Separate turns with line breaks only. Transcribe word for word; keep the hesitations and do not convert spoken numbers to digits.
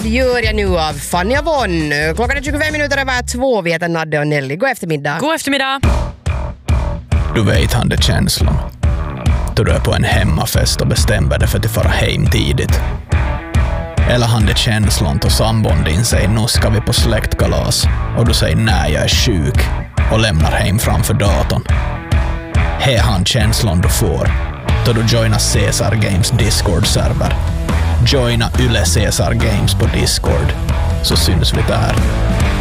gör jag nu av Fanny Avon. Klockan är tjugofem minuter över två. Vi heter Nadde och Nelly. God eftermiddag.
God eftermiddag.
Du vet han det känslan. Då du är på en hemmafest och bestämmer dig för att fara hem tidigt. Eller han det känslan då sambon din säger nu ska vi på släktkalas och du säger nej jag är sjuk och lämnar hem framför datorn. Här han känslan du får då du joinar Caesar Games Discord-server. Joina Yle Caesar Games på Discord så syns vi där.